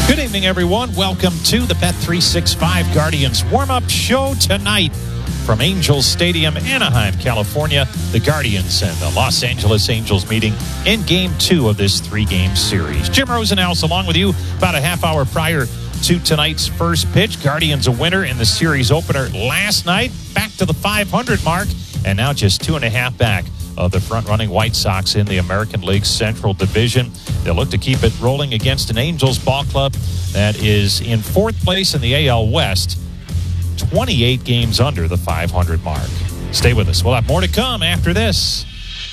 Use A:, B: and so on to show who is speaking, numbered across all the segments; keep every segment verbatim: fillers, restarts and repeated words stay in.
A: Good evening, everyone. Welcome to the Bet three sixty-five Guardians warm-up show tonight from Angels Stadium, Anaheim, California. The Guardians and the Los Angeles Angels meeting in Game two of this three-game series. Jim Rosenhaus along with you about a half hour prior to tonight's first pitch. Guardians a winner in the series opener last night, back to the five hundred mark, and now just two and a half back of the front-running White Sox in the American League Central Division. They'll look to keep it rolling against an Angels ball club that is in fourth place in the A L West, twenty-eight games under the five hundred mark. Stay with us. We'll have more to come after this.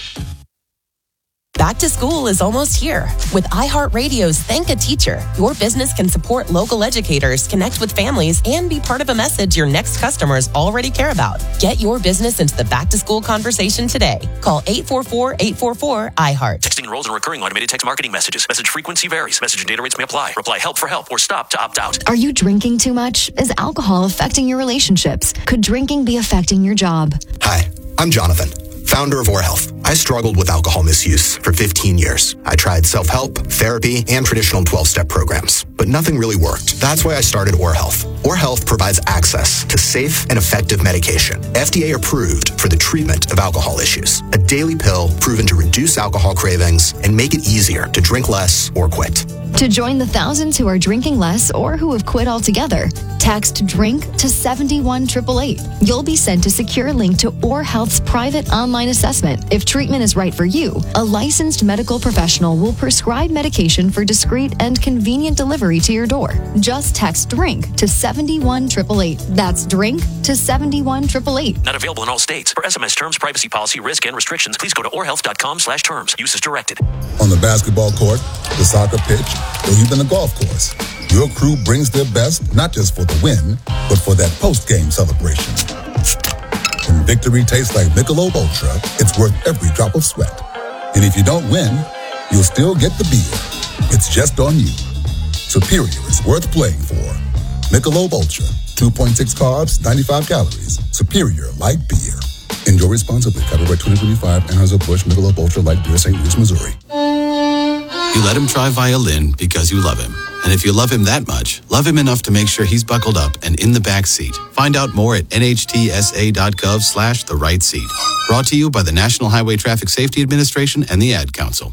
B: Back to school is almost here. With iHeartRadio's Thank a Teacher, your business can support local educators, connect with families, and be part of a message your next customers already care about. Get your business into the back-to-school conversation today. Call eight four four, eight four four, I heart.
C: Texting enrolls in recurring automated text marketing messages. Message frequency varies. Message and data rates may apply. Reply help for help or stop to opt out.
D: Are you drinking too much? Is alcohol affecting your relationships? Could drinking be affecting your job?
E: Hi, I'm Jonathan, founder of Or Health. I struggled with alcohol misuse for fifteen years. I tried self-help, therapy, and traditional twelve-step programs, but nothing really worked. That's why I started Or Health. Or Health provides access to safe and effective medication, F D A approved for the treatment of alcohol issues. A daily pill proven to reduce alcohol cravings and make it easier to drink less or quit.
D: To join the thousands who are drinking less or who have quit altogether, text DRINK to seven one eight eight eight. You'll be sent a secure link to Or Health's private online assessment. If treatment is right for you, a licensed medical professional will prescribe medication for discreet and convenient delivery to your door. Just text DRINK to seven one eight eight eight. That's DRINK to seven one eight eight eight.
C: Not available in all states. For S M S terms, privacy policy, risk, and restrictions, please go to orhealth.com slash terms. Use as directed.
F: On the basketball court, the soccer pitch, or even the golf course, your crew brings their best, not just for the win, but for that post-game celebration. When victory tastes like Michelob Ultra, it's worth every drop of sweat. And if you don't win, you'll still get the beer. It's just on you. Superior is worth playing for. Michelob Ultra, two point six carbs, ninety-five calories. Superior light beer. Enjoy responsibly. Copyright twenty twenty-five, Anheuser-Busch Michelob Ultra Light Beer, Saint Louis, Missouri.
G: You let him try violin because you love him. And if you love him that much, love him enough to make sure he's buckled up and in the back seat. Find out more at nhtsa.gov slash the right seat. Brought to you by the National Highway Traffic Safety Administration and the Ad Council.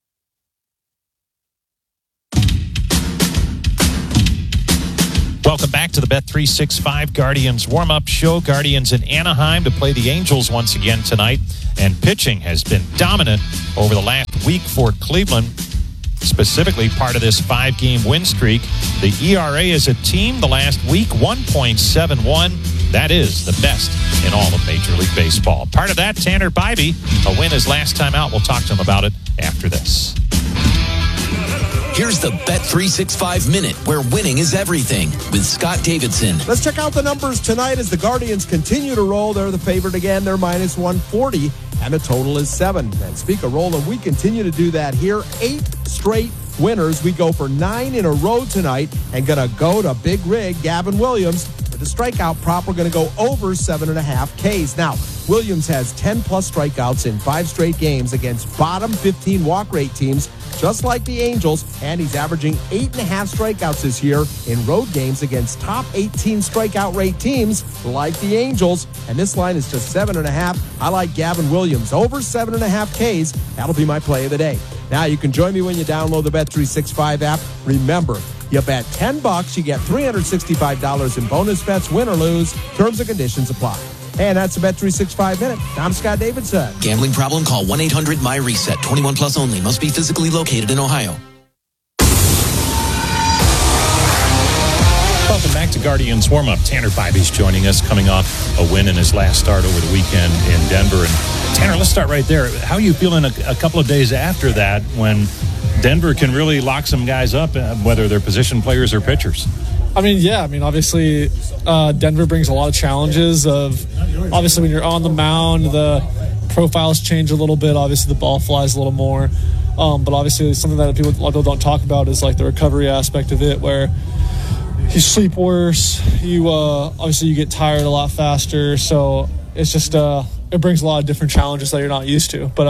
A: Welcome back to the Bet three sixty-five Guardians warm-up show. Guardians in Anaheim to play the Angels once again tonight. And pitching has been dominant over the last week for Cleveland, specifically part of this five-game win streak. The E R A as a team the last week, one point seven one. That is the best in all of Major League Baseball. Part of that, Tanner Bybee, a win his last time out. We'll talk to him about it after this.
H: Here's the Bet three sixty-five Minute, where winning is everything, with Scott Davidson.
I: Let's check out the numbers tonight as the Guardians continue to roll. They're the favorite again. They're minus one forty, and the total is seven. And speak of rolling, we continue to do that here. Eight straight winners. We go for nine in a row tonight and going to go to Big Rig, Gavin Williams. With the strikeout prop, we're going to go over seven and a half Ks. Now, Williams has ten plus strikeouts in five straight games against bottom fifteen walk rate teams, just like the Angels, and he's averaging eight and a half strikeouts this year in road games against top eighteen strikeout rate teams like the Angels. And this line is just seven and a half. I like Gavin Williams over seven and a half Ks. That'll be my play of the day. Now you can join me when you download the Bet three sixty-five app. Remember, you bet ten bucks, you get three hundred sixty-five dollars in bonus bets, win or lose. Terms and conditions apply. And that's the Bet three sixty-five Minute. I'm Scott Davidson.
H: Gambling problem? Call one eight hundred M Y reset. twenty-one plus only. Must be physically located in Ohio.
A: Welcome back to Guardians warm-up. Tanner Bybee's joining us, coming off a win in his last start over the weekend in Denver. And Tanner, let's start right there. How are you feeling a, a couple of days after that when Denver can really lock some guys up, whether they're position players or pitchers?
J: I mean, yeah. I mean, obviously, uh, Denver brings a lot of challenges of, obviously, when you're on the mound, the profiles change a little bit. Obviously, the ball flies a little more. Um, but obviously, something that people, a lot of people don't talk about is, like, the recovery aspect of it, where you sleep worse. You uh, obviously, you get tired a lot faster. So it's just, uh, it brings a lot of different challenges that you're not used to. But, um,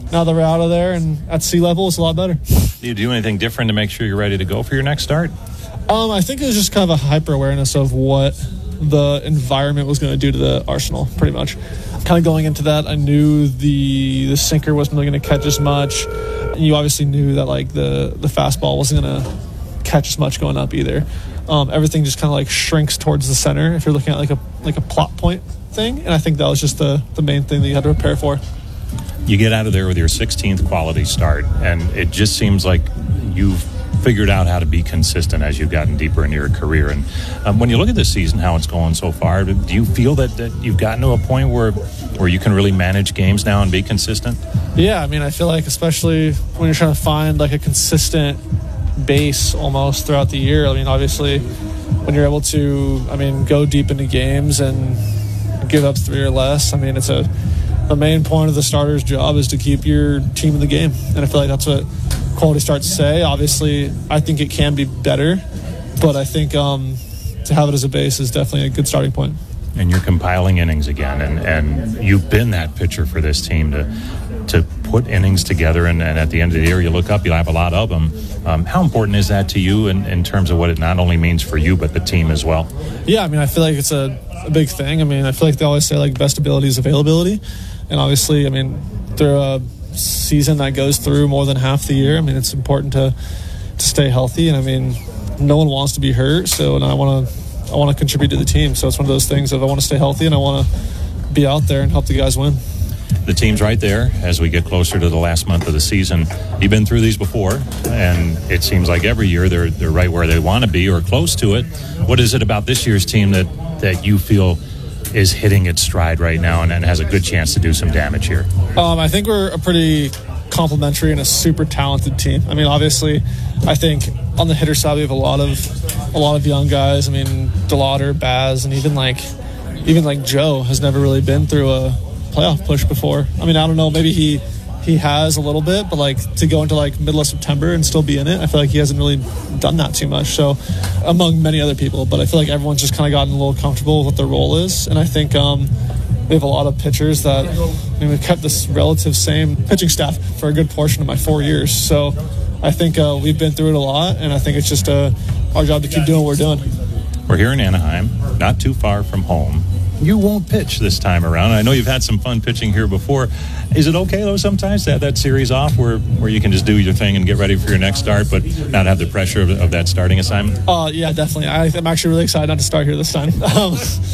J: now that we're out of there and at sea level, it's a lot better.
A: Do you do anything different to make sure you're ready to go for your next start?
J: Um, I think it was just kind of a hyper awareness of what the environment was going to do to the Arsenal, pretty much. Kind of going into that, I knew the the sinker wasn't really going to catch as much. And you obviously knew that like the, the fastball wasn't going to catch as much going up either. Um, everything just kind of like shrinks towards the center if you're looking at like a like a plot point thing. And I think that was just the, the main thing that you had to prepare for.
A: You get out of there with your sixteenth quality start, and it just seems like you've figured out how to be consistent as you've gotten deeper into your career. And um, when you look at this season, how it's going so far, do you feel that, that you've gotten to a point where where you can really manage games now and be consistent?
J: Yeah, I mean, I feel like especially when you're trying to find like a consistent base almost throughout the year. I mean, obviously, when you're able to, I mean, go deep into games and give up three or less, I mean, it's a the main point of the starter's job is to keep your team in the game. And I feel like that's what quality starts to say. Obviously, I think it can be better, but I think um, to have it as a base is definitely a good starting point.
A: And you're compiling innings again, and, and you've been that pitcher for this team to to put innings together, and, and at the end of the year, you look up, you'll have a lot of them. Um, how important is that to you in, in terms of what it not only means for you, but the team as well?
J: Yeah, I mean, I feel like it's a, a big thing. I mean, I feel like they always say, like, best ability is availability. And obviously, I mean, through a season that goes through more than half the year, I mean, it's important to, to stay healthy. And, I mean, no one wants to be hurt, so and I want to I want to contribute to the team. So it's one of those things of I want to stay healthy and I want to be out there and help the guys win.
A: The team's right there as we get closer to the last month of the season. You've been through these before, and it seems like every year they're they're right where they want to be or close to it. What is it about this year's team that, that you feel is hitting its stride right now and, and has a good chance to do some damage here?
J: Um, I think we're a pretty complimentary and a super talented team. I mean, obviously, I think on the hitter side we have a lot of a lot of young guys. I mean, DeLauder, Baz, and even like even like Joe has never really been through a playoff push before. I mean, I don't know, maybe he he has a little bit, but like to go into like middle of September and still be in it, I feel like he hasn't really done that too much. So among many other people, but I feel like everyone's just kind of gotten a little comfortable with what their role is, and I think um, we have a lot of pitchers that, I mean, we've kept this relative same pitching staff for a good portion of my four years. So I think uh, we've been through it a lot, and I think it's just uh, our job to keep doing what we're doing.
A: We're here in Anaheim, not too far from home. You won't pitch this time around. I know you've had some fun pitching here before. Is it okay, though, sometimes to have that series off where, where you can just do your thing and get ready for your next start, but not have the pressure of, of that starting assignment?
J: Oh, uh, yeah, definitely. I, I'm actually really excited not to start here this time. Um,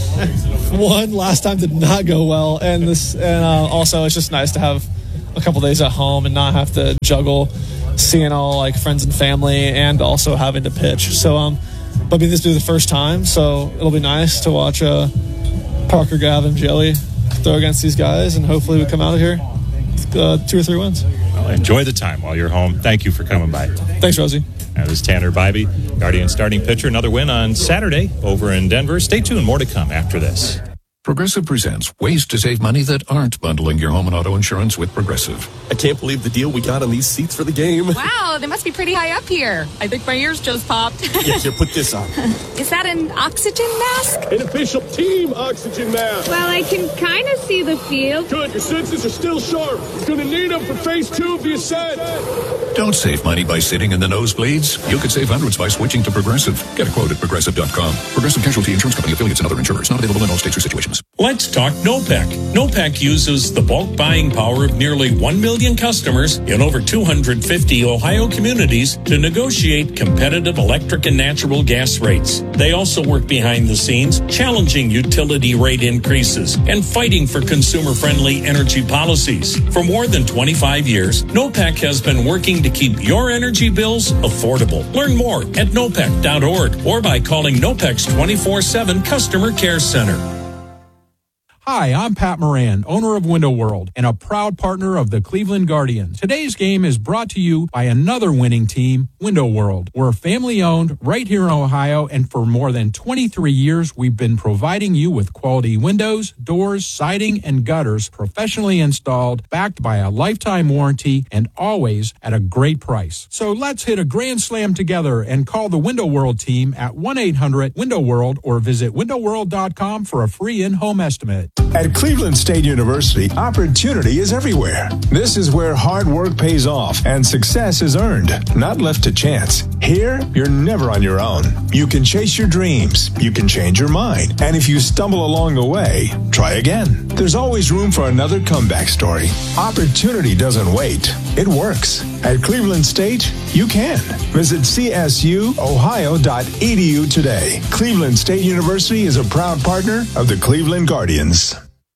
J: one, last time did not go well, and this, and uh, also it's just nice to have a couple days at home and not have to juggle seeing all like friends and family and also having to pitch. So, um, but I mean, this will be the first time, so it'll be nice to watch uh, Parker, Gavin, Joey throw against these guys, and hopefully we come out of here with uh, two or three wins.
A: Well, enjoy the time while you're home. Thank you for coming by.
J: Thanks, Rosie.
A: Now, this is Tanner Bybee, Guardian starting pitcher. Another win on Saturday over in Denver. Stay tuned. More to come after this.
K: Progressive presents ways to save money that aren't bundling your home and auto insurance with Progressive.
L: I can't believe the deal we got on these seats for the game.
M: Wow, they must be pretty high up here. I think my ears just popped.
L: Yeah, here, put this on.
M: Is that an oxygen mask?
N: An official team oxygen mask.
O: Well, I can kind of see the field.
N: Good, your senses are still sharp. You're going to need them for phase two of the ascent.
K: Don't save money by sitting in the nosebleeds. You could save hundreds by switching to Progressive. Get a quote at Progressive dot com. Progressive Casualty Insurance Company, affiliates, and other insurers. Not available in all states or situations.
P: Let's talk NOPEC. NOPEC uses the bulk buying power of nearly one million customers in over two hundred fifty Ohio communities to negotiate competitive electric and natural gas rates. They also work behind the scenes, challenging utility rate increases and fighting for consumer-friendly energy policies. For more than twenty-five years, NOPEC has been working to keep your energy bills affordable. Learn more at nopec dot org or by calling NOPEC's twenty-four seven Customer Care Center.
Q: Hi, I'm Pat Moran, owner of Window World and a proud partner of the Cleveland Guardians. Today's game is brought to you by another winning team, Window World. We're family-owned right here in Ohio, and for more than twenty-three years, we've been providing you with quality windows, doors, siding, and gutters professionally installed, backed by a lifetime warranty, and always at a great price. So let's hit a grand slam together and call the Window World team at one eight hundred window world or visit window world dot com for a free in-home estimate.
R: At Cleveland State University, opportunity is everywhere. This is where hard work pays off and success is earned, not left to chance. Here, you're never on your own. You can chase your dreams, you can change your mind, and if you stumble along the way, try again. There's always room for another comeback story. Opportunity doesn't wait. It works. At Cleveland State, you can. Visit c s u ohio dot e d u today. Cleveland State University is a proud partner of the Cleveland Guardians.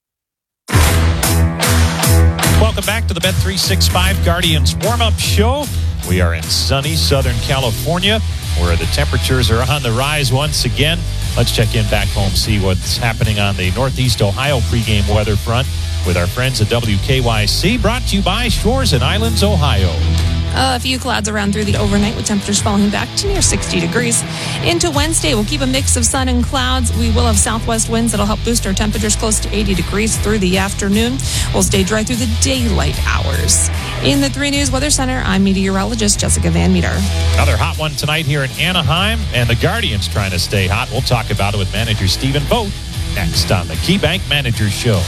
A: Welcome back to the Bet three sixty-five Guardians warm-up show. We are in sunny Southern California, where the temperatures are on the rise once again. Let's check in back home, see what's happening on the Northeast Ohio pregame weather front with our friends at W K Y C, brought to you by Shores and Islands, Ohio.
M: Uh, a few clouds around through the overnight with temperatures falling back to near sixty degrees. Into Wednesday, we'll keep a mix of sun and clouds. We will have southwest winds that'll help boost our temperatures close to eighty degrees through the afternoon. We'll stay dry through the daylight hours. In the three News Weather Center, I'm meteorologist Jessica Van Meter.
A: Another hot one tonight here in Anaheim, and the Guardians trying to stay hot. We'll talk about it with manager Stephen Vogt next on the KeyBank Managers Show.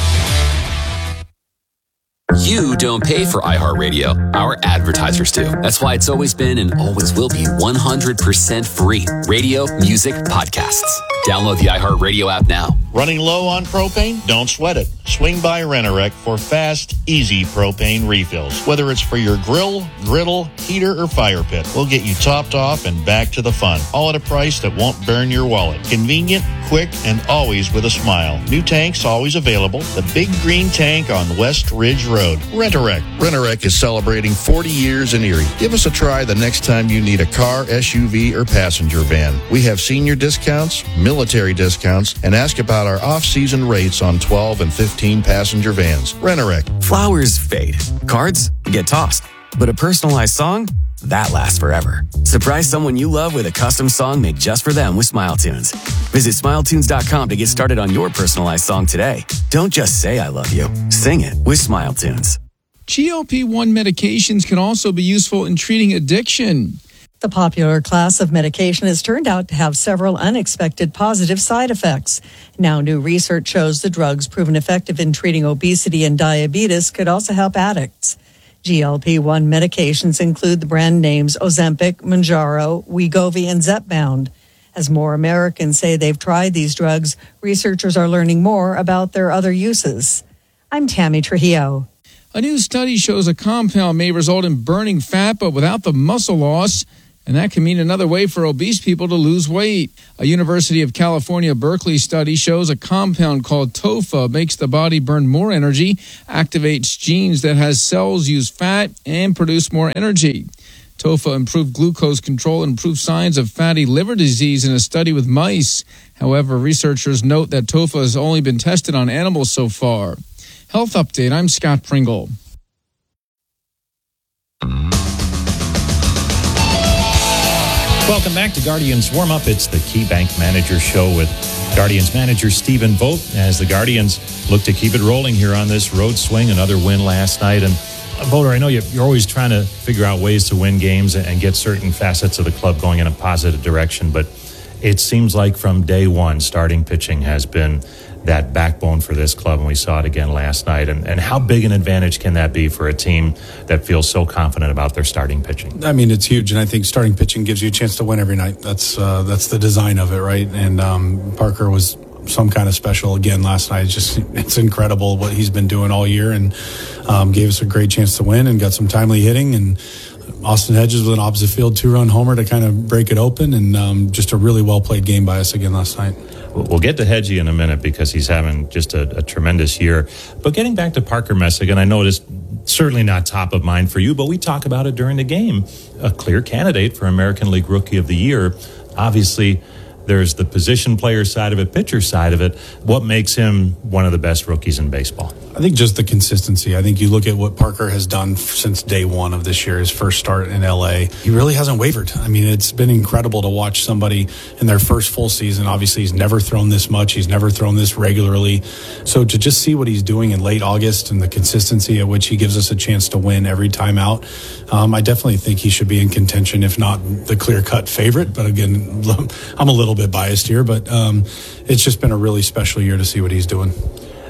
S: You don't pay for iHeartRadio. Our advertisers do. That's why it's always been and always will be one hundred percent free. Radio, music, podcasts. Download the iHeartRadio app now.
T: Running low on propane? Don't sweat it. Swing by Rent-A-Wreck for fast, easy propane refills. Whether it's for your grill, griddle, heater, or fire pit, we'll get you topped off and back to the fun. All at a price that won't burn your wallet. Convenient, quick, and always with a smile. New tanks always available. The big green tank on West Ridge Road. Rent-A-Wreck. Rent-A-Wreck is celebrating forty years in Erie. Give us a try the next time you need a car, S U V, or passenger van. We have senior discounts, military discounts, and ask about our off-season rates on twelve and fifteen passenger vans. Rent-A-Wreck.
U: Flowers fade. Cards get tossed. But a personalized song? That lasts forever. Surprise someone you love with a custom song made just for them with Smile Tunes. Visit smile tunes dot com to get started on your personalized song today. Don't just say I love you. Sing it with Smile Tunes.
V: G L P one medications can also be useful in treating addiction.
W: The popular class of medication has turned out to have several unexpected positive side effects. Now, new research shows the drugs proven effective in treating obesity and diabetes could also help addicts. G L P one medications include the brand names Ozempic, Mounjaro, Wegovy, and Zepbound. As more Americans say they've tried these drugs, researchers are learning more about their other uses. I'm Tammy Trujillo.
V: A new study shows a compound may result in burning fat, but without the muscle loss. And that can mean another way for obese people to lose weight. A University of California, Berkeley study shows a compound called TOFA makes the body burn more energy, activates genes that has cells use fat, and produce more energy. TOFA improved glucose control and improved signs of fatty liver disease in a study with mice. However, researchers note that TOFA has only been tested on animals so far. Health Update, I'm Scott Pringle.
A: Welcome back to Guardians Warm-Up. It's the KeyBank Manager Show with Guardians manager Stephen Vogt as the Guardians look to keep it rolling here on this road swing. Another win last night. And uh, Vogt, I know you're always trying to figure out ways to win games and get certain facets of the club going in a positive direction, but it seems like from day one, starting pitching has been that backbone for this club, and we saw it again last night. And, and how big an advantage can that be for a team that feels so confident about their starting pitching?
X: I mean, it's huge, and I think starting pitching gives you a chance to win every night. That's uh, that's the design of it, right? And um, Parker was some kind of special again last night. It's just it's incredible what he's been doing all year, and um, gave us a great chance to win and got some timely hitting. And Austin Hedges with an opposite field two-run homer to kind of break it open, and um, just a really well-played game by us again last night.
A: We'll get to Hedgie in a minute because he's having just a, a tremendous year. But getting back to Parker Messick, and I know it's certainly not top of mind for you, but we talk about it during the game. A clear candidate for American League Rookie of the Year. Obviously, there's the position player side of it, pitcher side of it. What makes him one of the best rookies in baseball?
X: I think just the consistency. I think you look at what Parker has done since day one of this year, his first start in L A. He really hasn't wavered. I mean, it's been incredible to watch somebody in their first full season. Obviously, he's never thrown this much. He's never thrown this regularly. So to just see what he's doing in late August and the consistency at which he gives us a chance to win every time out, um, I definitely think he should be in contention, if not the clear-cut favorite. But again, I'm a little bit biased here, but um, it's just been a really special year to see what he's doing.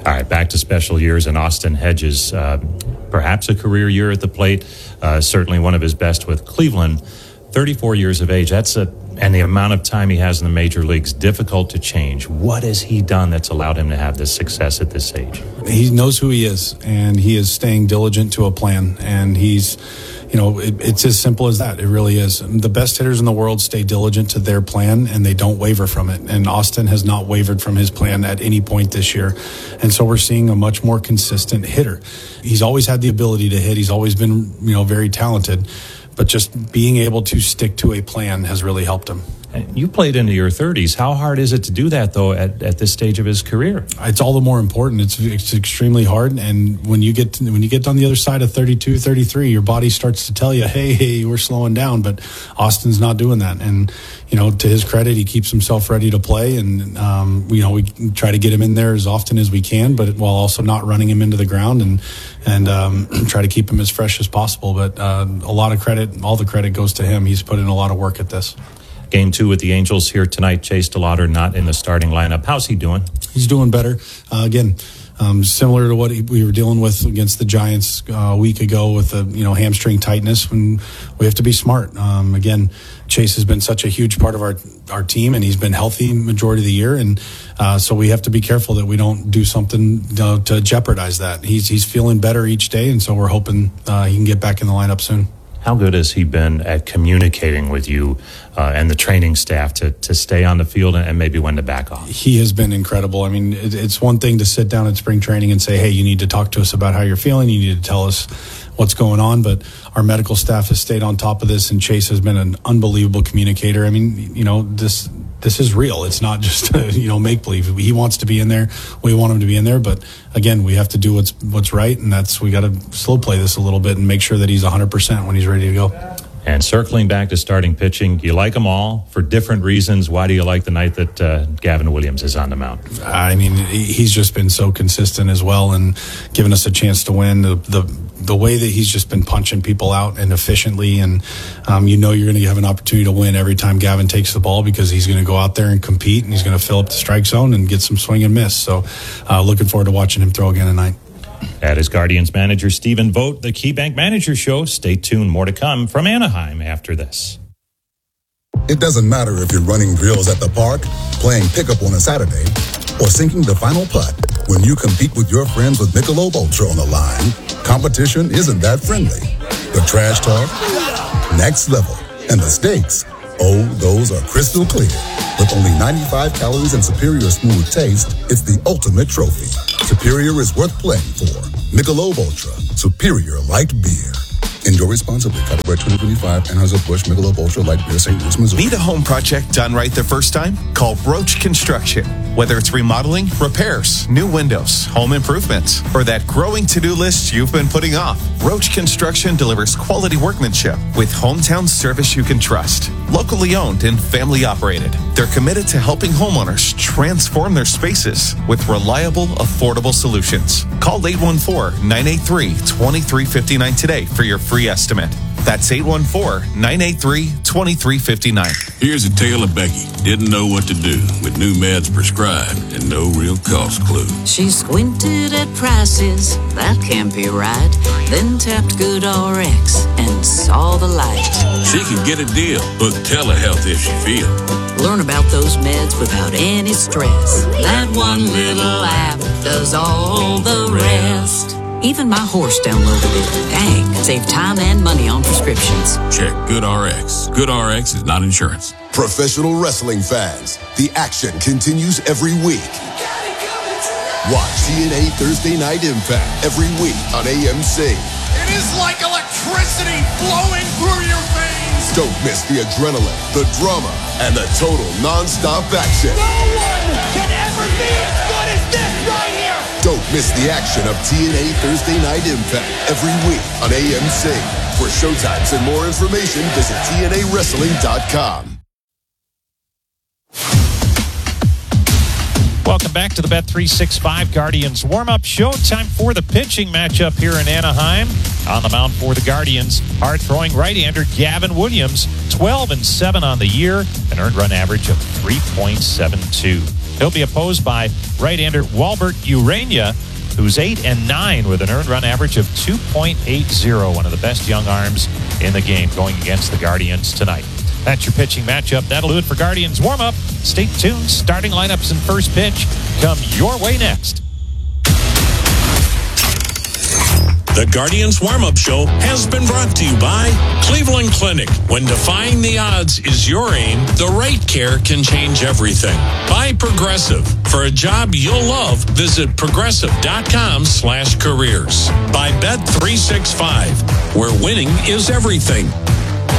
A: All right, back to special years and Austin Hedges. Uh, perhaps a career year at the plate. Uh, certainly one of his best with Cleveland. thirty-four years of age. That's a, and the amount of time he has in the major leagues, difficult to change. What has he done that's allowed him to have this success at this age?
X: He knows who he is, and he is staying diligent to a plan. And he's, you know, it, it's as simple as that. It really is. The best hitters in the world stay diligent to their plan, and they don't waver from it. And Austin has not wavered from his plan at any point this year. And so we're seeing a much more consistent hitter. He's always had the ability to hit. He's always been, you know, very talented. But just being able to stick to a plan has really helped him.
A: And you played into your thirties. How hard is it to do that, though, at, at this stage of his career?
X: It's all the more important. It's, it's extremely hard. And when you get to, when you get on the other side of thirty-two, thirty-three, your body starts to tell you, hey, hey, we're slowing down. But Austin's not doing that. And, you know, to his credit, he keeps himself ready to play. And, um, you know, we try to get him in there as often as we can, but while also not running him into the ground and, and um, try to keep him as fresh as possible. But uh, a lot of credit, all the credit goes to him. He's put in a lot of work at this.
A: Game two with the Angels here tonight. Chase DeLauder not in the starting lineup. How's he doing?
X: He's doing better. Uh, again, um, similar to what he, we were dealing with against the Giants uh, a week ago with the you know hamstring tightness. When we have to be smart. Um, again, Chase has been such a huge part of our our team, and he's been healthy majority of the year, and uh, so we have to be careful that we don't do something uh, to jeopardize that. He's he's feeling better each day, and so we're hoping uh, he can get back in the lineup soon.
A: How good has he been at communicating with you uh, and the training staff to, to stay on the field and maybe when to back off?
X: He has been incredible. I mean, it, it's one thing to sit down at spring training and say, hey, you need to talk to us about how you're feeling. You need to tell us what's going on. But our medical staff has stayed on top of this, and Chase has been an unbelievable communicator. I mean, you know, this this is real. It's not just, you know, make-believe. He wants to be in there. We want him to be in there. But, again, we have to do what's what's right, and that's we got to slow play this a little bit and make sure that he's one hundred percent when he's ready to go.
A: And circling back to starting pitching, you like them all for different reasons. Why do you like the night that uh, Gavin Williams is on the mound?
X: I mean, he's just been so consistent as well and giving us a chance to win. The the, the way that he's just been punching people out and efficiently, and um, you know you're going to have an opportunity to win every time Gavin takes the ball because he's going to go out there and compete, and he's going to fill up the strike zone and get some swing and miss. So uh, looking forward to watching him throw again tonight.
A: That is Guardians manager Stephen Vogt, the KeyBank Manager Show. Stay tuned. More to come from Anaheim after this.
F: It doesn't matter if you're running drills at the park, playing pickup on a Saturday, or sinking the final putt. When you compete with your friends with Michelob Ultra on the line, competition isn't that friendly. The trash talk, next level, and the stakes, oh, those are crystal clear. With only ninety-five calories and superior smooth taste, it's the ultimate trophy. Superior is worth playing for. Michelob Ultra, superior light beer. Enjoy responsibly. Copyright twenty twenty-five, Anheuser-Busch Michelob Ultra Light Beer, Saint Louis, Missouri.
B: Need a home project done right the first time? Call Roach Construction. Whether it's remodeling, repairs, new windows, home improvements, or that growing to-do list you've been putting off, Roach Construction delivers quality workmanship with hometown service you can trust. Locally owned and family operated, they're committed to helping homeowners transform their spaces with reliable, affordable solutions. Call eight one four, nine eight three, two three five nine today for your free estimate. That's eight one four, nine eight three, two three five nine.
C: Here's a tale of Becky. Didn't know what to do with new meds prescribed and no real cost clue.
D: She squinted at prices, that can't be right. Then tapped GoodRx and saw the light.
C: She can get a deal. Book telehealth if she feels.
D: Learn about those meds without any stress. That one little app does all the rest. Even my horse downloaded it. Dang, save time and money on prescriptions.
C: Check GoodRx. GoodRx is not insurance.
E: Professional wrestling fans, the action continues every week. Watch T N A Thursday Night Impact every week on A M C.
Y: It is like electricity flowing through your veins.
E: Don't miss the adrenaline, the drama, and the total non-stop action.
Y: No one can ever be as good as this right here.
E: Don't miss the action of T N A Thursday Night Impact every week on A M C. For showtimes and more information, visit T N A wrestling dot com.
A: Welcome back to the Bet three sixty-five Guardians warm-up show. Time for the pitching matchup here in Anaheim. On the mound for the Guardians, hard-throwing right-hander Gavin Williams, twelve and seven on the year, an earned run average of three point seven two. He'll be opposed by right-hander Walbert Urania, who's eight and nine with an earned run average of two point eight oh, one of the best young arms in the game going against the Guardians tonight. That's your pitching matchup. That'll do it for Guardians warm-up. Stay tuned. Starting lineups and first pitch come your way next.
P: The Guardians Warm-Up Show has been brought to you by Cleveland Clinic. When defying the odds is your aim, the right care can change everything. By Progressive. For a job you'll love, visit progressive.com slash careers. By Bet three sixty-five, where winning is everything.